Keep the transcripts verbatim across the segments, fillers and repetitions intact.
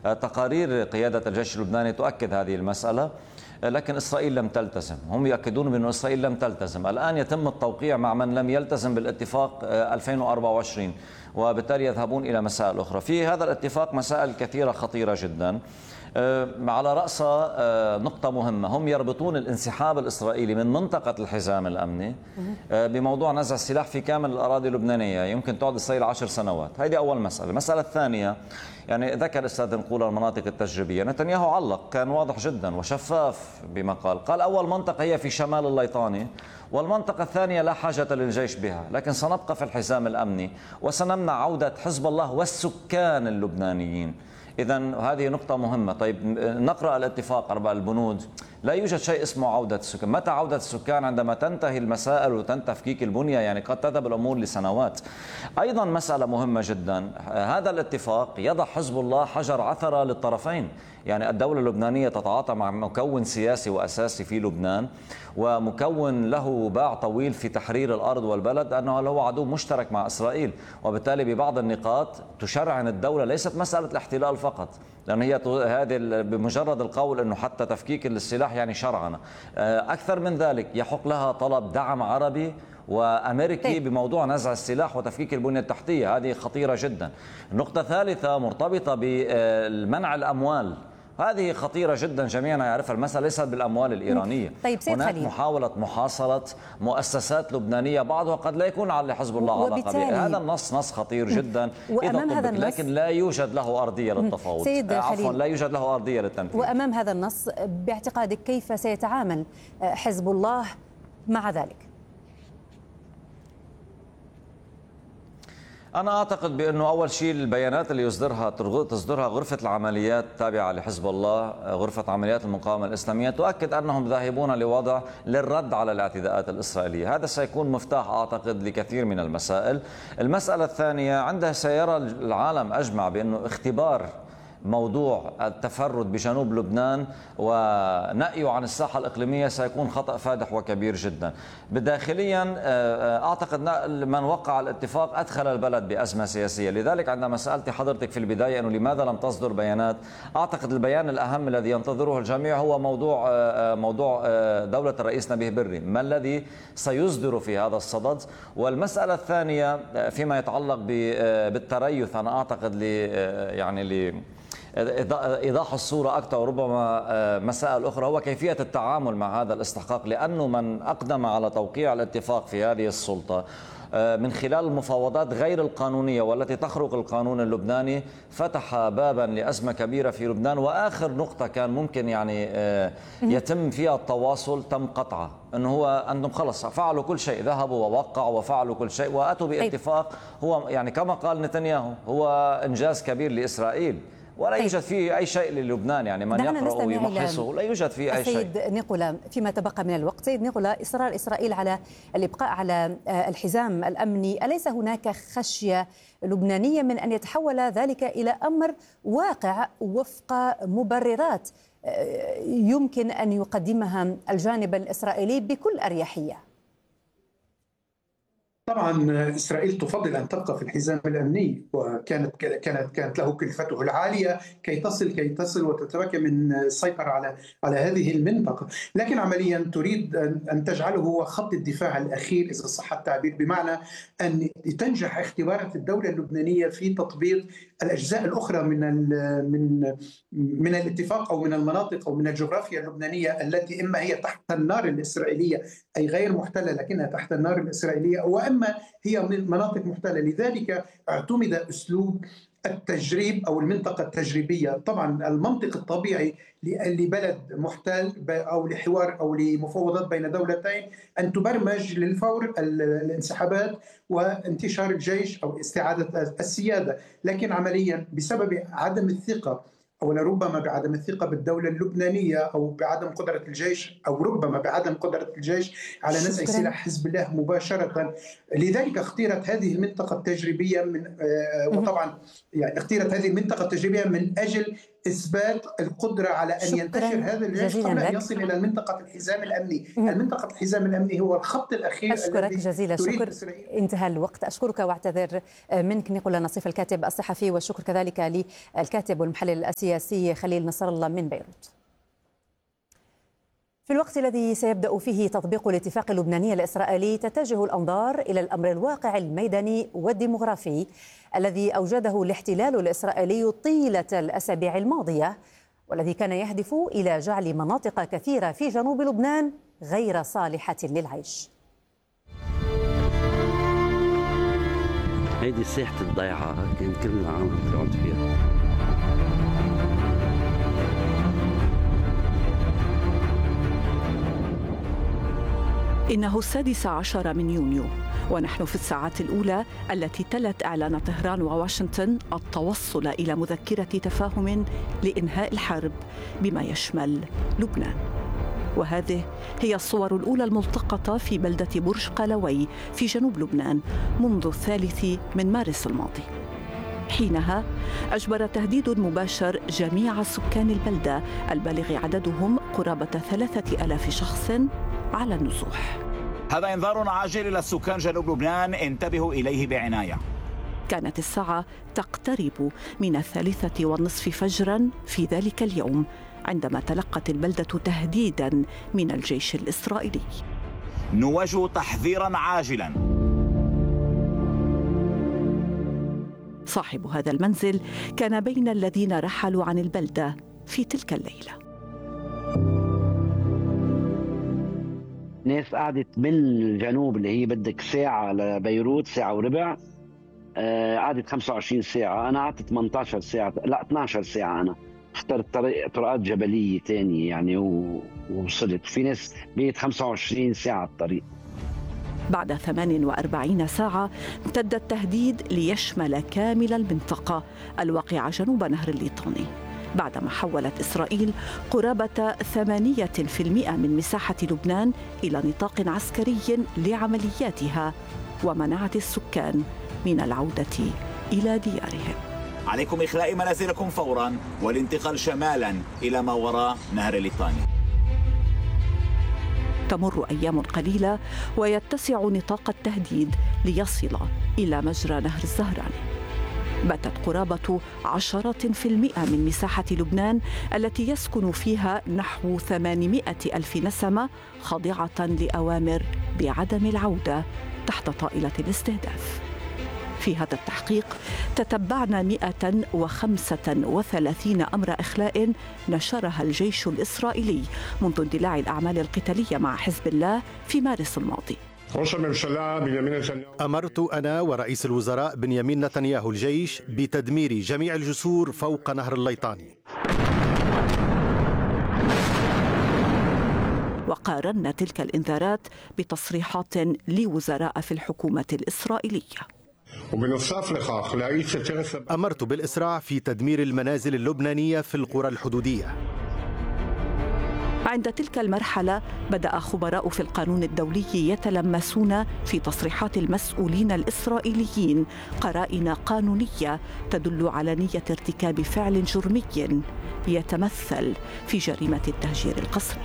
تقارير قيادة الجيش اللبناني تؤكد هذه المسألة، لكن إسرائيل لم تلتزم. هم يؤكدون بأن إسرائيل لم تلتزم. الآن يتم التوقيع مع من لم يلتزم بالاتفاق ألفين وأربعة وعشرين، وبالتالي يذهبون إلى مسائل أخرى. في هذا الاتفاق مسائل كثيرة خطيرة جدا، على رأسها نقطة مهمة. هم يربطون الانسحاب الإسرائيلي من منطقة الحزام الأمني بموضوع نزع السلاح في كامل الأراضي اللبنانية، يمكن تعد إسرائيل عشر سنوات. هذه أول مسألة. المسألة الثانية، يعني ذكر الأستاذ نقول المناطق التجريبية. نتنياهو علق، كان واضح جدا وشفاف بما قال. قال أول منطقة هي في شمال الليطاني، والمنطقة الثانية لا حاجة للجيش بها، لكن سنبقى في الحزام الأمني وسنمنع عودة حزب الله والسكان اللبنانيين. إذا هذه نقطة مهمة. طيب نقرأ الاتفاق أربع البنود، لا يوجد شيء اسمه عودة السكان. متى عودة السكان؟ عندما تنتهي المسائل وتنتهي تفكيك البنية، يعني قد تذهب الأمور لسنوات. أيضا مسألة مهمة جدا، هذا الاتفاق يضع حزب الله حجر عثرة للطرفين. يعني الدولة اللبنانية تتعاطى مع مكون سياسي وأساسي في لبنان، ومكون له باع طويل في تحرير الأرض والبلد، أنه له عدو مشترك مع إسرائيل، وبالتالي ببعض النقاط تشرعن الدولة. ليست مسألة الاحتلال فقط، لأن هي هذه بمجرد القول أنه حتى تفكيك السلاح يعني شرعنة. أكثر من ذلك، يحق لها طلب دعم عربي وأمريكي بموضوع نزع السلاح وتفكيك البنية التحتية. هذه خطيرة جدا. النقطة الثالثة مرتبطة بمنع الأموال، هذه خطيرة جدا، جميعنا يعرفها. المسألة ليست بالأموال الإيرانية. طيب سيد هناك خليل، محاولة محاصرة مؤسسات لبنانية، بعضها قد لا يكون على حزب الله علاقة به. هذا النص نص خطير جدا، وأمام هذا النص لكن لا يوجد له أرضية للتفاوض. سيد عفوا، لا يوجد له أرضية للتنفيذ. وأمام هذا النص باعتقادك كيف سيتعامل حزب الله مع ذلك؟ أنا أعتقد بأنه أول شيء البيانات اللي يصدرها تصدرها غرفة العمليات التابعة لحزب الله، غرفة عمليات المقاومة الإسلامية، تؤكد أنهم ذاهبون لوضع للرد على الاعتداءات الإسرائيلية. هذا سيكون مفتاح أعتقد لكثير من المسائل. المسألة الثانية، عندها سيرى العالم أجمع بأنه اختبار موضوع التفرد بجنوب لبنان ونأيه عن الساحة الإقليمية سيكون خطأ فادح وكبير جدا. بداخليا أعتقد من وقع الاتفاق أدخل البلد بأزمة سياسية. لذلك عندما سألت حضرتك في البداية أنه لماذا لم تصدر بيانات، أعتقد البيان الأهم الذي ينتظره الجميع هو موضوع موضوع دولة الرئيس نبيه بري، ما الذي سيصدر في هذا الصدد. والمسألة الثانية فيما يتعلق بالتريث، أنا أعتقد ل يعني ل إيضاح الصورة أكثر، وربما مسائل أخرى، هو كيفية التعامل مع هذا الاستحقاق. لأنه من أقدم على توقيع الاتفاق في هذه السلطة من خلال المفاوضات غير القانونية والتي تخرق القانون اللبناني فتح بابا لأزمة كبيرة في لبنان. وآخر نقطة كان ممكن يعني يتم فيها التواصل تم قطعه، أنه هو أنتم خلص فعلوا كل شيء، ذهبوا ووقعوا وفعلوا كل شيء وأتوا باتفاق هو يعني كما قال نتنياهو هو إنجاز كبير لإسرائيل، ولا يوجد فيه أي شيء للبنان. يعني من يقرأ ويمحصه لا يوجد فيه أي شيء. سيد نيقولا، فيما تبقى من الوقت، سيد نيقولا، إصرار إسرائيل على الإبقاء على الحزام الأمني، أليس هناك خشية لبنانية من أن يتحول ذلك إلى أمر واقع وفق مبررات يمكن أن يقدمها الجانب الإسرائيلي بكل أريحية؟ طبعا إسرائيل تفضل أن تبقى في الحزام الأمني، وكانت كانت كانت له كلفته العالية كي تصل كي تصل وتتمكن من السيطرة على على هذه المنطقة، لكن عمليا تريد أن تجعله هو خط الدفاع الأخير إذا صح التعبير، بمعنى أن تنجح اختبارات الدولة اللبنانية في تطبيق الأجزاء الأخرى من من من الاتفاق أو من المناطق أو من الجغرافيا اللبنانية التي إما هي تحت النار الإسرائيلية أي غير محتلة لكنها تحت النار الإسرائيلية، وإما هي من مناطق محتلة. لذلك اعتمد أسلوب التجريب أو المنطقة التجريبية. طبعا المنطق الطبيعي لبلد محتل أو لحوار أو لمفاوضات بين دولتين أن تبرمج للفور الانسحابات وانتشار الجيش أو استعادة السيادة، لكن عمليا بسبب عدم الثقة أو لربما بعدم الثقة بالدولة اللبنانية أو بعدم قدرة الجيش أو ربما بعدم قدرة الجيش على نزع سلاح حزب الله مباشرة، لذلك اختيرت هذه المنطقة التجريبية من وطبعا يعني اختيرت هذه المنطقة التجريبية من أجل إثبات القدرة على أن ينتشر هذا الجيش قبل أن يصل إلى منطقة الحزام الأمني. المنطقة الحزام الأمني هو الخط الأخير. أشكرك جزيل الشكر. انتهى الوقت. أشكرك واعتذر منك نيكولا نصيف الكاتب الصحفي، والشكر كذلك للكاتب والمحلل السياسي خليل نصر الله من بيروت. في الوقت الذي سيبدأ فيه تطبيق الاتفاق اللبناني الإسرائيلي، تتجه الأنظار إلى الأمر الواقع الميداني والديمغرافي الذي أوجده الاحتلال الإسرائيلي طيلة الأسابيع الماضية، والذي كان يهدف إلى جعل مناطق كثيرة في جنوب لبنان غير صالحة للعيش. هيدي ساحة الضيعة كان كلنا عم نقعد فيها. إنه السادس عشر من يونيو، ونحن في الساعات الأولى التي تلت إعلان طهران وواشنطن التوصل إلى مذكرة تفاهم لإنهاء الحرب بما يشمل لبنان. وهذه هي الصور الأولى الملتقطة في بلدة برج قلوي في جنوب لبنان منذ الثالث من مارس الماضي. حينها أجبر تهديد مباشر جميع سكان البلدة البالغ عددهم قرابة ثلاثة ألاف شخص على النزوح. هذا إنذار عاجل للسكان جنوب لبنان، انتبهوا إليه بعناية. كانت الساعة تقترب من الثالثة والنصف فجرا في ذلك اليوم عندما تلقت البلدة تهديدا من الجيش الإسرائيلي. نوجه تحذيرا عاجلا. صاحب هذا المنزل كان بين الذين رحلوا عن البلدة في تلك الليلة. ناس قعدت من الجنوب اللي هي بدك ساعة لبيروت، ساعة وربع، آه قعدت خمسة وعشرين ساعة. أنا قعدت ثمانية عشر ساعة، لا اثنتي عشرة ساعة. أنا اخترت طريق طرقات جبلية تانية يعني ووصلت. في ناس بقيت خمسة وعشرين ساعة الطريق. بعد ثمان وأربعين ساعة امتد التهديد ليشمل كامل المنطقة الواقعة جنوب نهر الليطاني، بعدما حولت إسرائيل قرابة ثمانية بالمئة من مساحة لبنان إلى نطاق عسكري لعملياتها، ومنعت السكان من العودة إلى ديارهم. عليكم إخلاء منازلكم فورا والانتقال شمالا إلى ما وراء نهر الليطاني. تمر أيام قليلة ويتسع نطاق التهديد ليصل إلى مجرى نهر الزهراني. باتت قرابة عشرة في المئة من مساحة لبنان التي يسكن فيها نحو ثمانمائة ألف نسمة خاضعة لأوامر بعدم العودة تحت طائلة الاستهداف. في هذا التحقيق تتبعنا مئة وخمسة وثلاثين أمر إخلاء نشرها الجيش الإسرائيلي منذ اندلاع الأعمال القتالية مع حزب الله في مارس الماضي. أمرت أنا ورئيس الوزراء بنيامين نتنياهو الجيش بتدمير جميع الجسور فوق نهر الليطاني. وقارنا تلك الإنذارات بتصريحات لوزراء في الحكومة الإسرائيلية. أمرت بالإسراع في تدمير المنازل اللبنانية في القرى الحدودية. عند تلك المرحلة بدأ خبراء في القانون الدولي يتلمسون في تصريحات المسؤولين الإسرائيليين قرائن قانونية تدل على نية ارتكاب فعل جرمي يتمثل في جريمة التهجير القسري.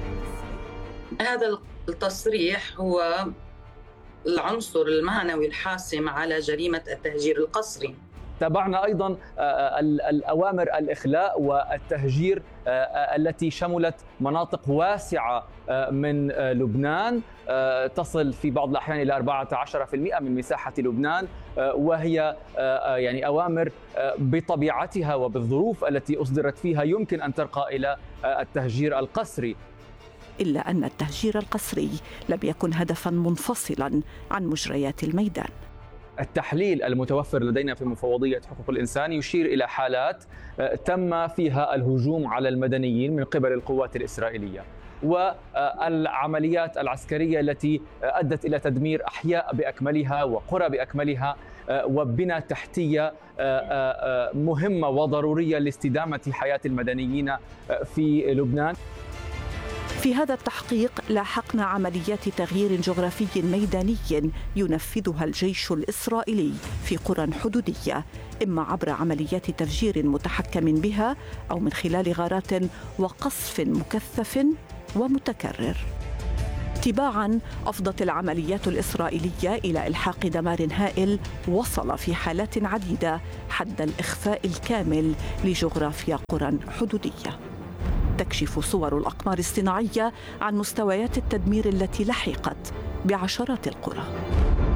هذا التصريح هو العنصر المعنوي الحاسم على جريمة التهجير القسري. تابعنا أيضا الأوامر الإخلاء والتهجير التي شملت مناطق واسعة من لبنان تصل في بعض الأحيان إلى أربعة عشر بالمئة من مساحة لبنان، وهي يعني أوامر بطبيعتها وبالظروف التي أصدرت فيها يمكن أن ترقى إلى التهجير القسري. إلا أن التهجير القسري لم يكن هدفاً منفصلاً عن مجريات الميدان. التحليل المتوفر لدينا في مفوضية حقوق الإنسان يشير إلى حالات تم فيها الهجوم على المدنيين من قبل القوات الإسرائيلية، والعمليات العسكرية التي أدت إلى تدمير أحياء بأكملها وقرى بأكملها وبنى تحتية مهمة وضرورية لاستدامة حياة المدنيين في لبنان. في هذا التحقيق لاحقنا عمليات تغيير جغرافي ميداني ينفذها الجيش الإسرائيلي في قرى حدودية، إما عبر عمليات تفجير متحكم بها أو من خلال غارات وقصف مكثف ومتكرر. تباعاً أفضت العمليات الإسرائيلية إلى إلحاق دمار هائل وصل في حالات عديدة حد الإخفاء الكامل لجغرافيا قرى حدودية. تكشف صور الأقمار الصناعية عن مستويات التدمير التي لحقت بعشرات القرى.